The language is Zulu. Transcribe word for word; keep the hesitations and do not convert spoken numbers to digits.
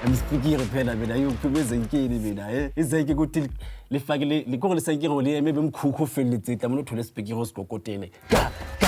Amspikiri phela mina yokuphumeza inkini mina eh izake ukuthi lifake likho lesankiro le maybe umkhukhu ufile tsetla mona uthole speakero sigogotene.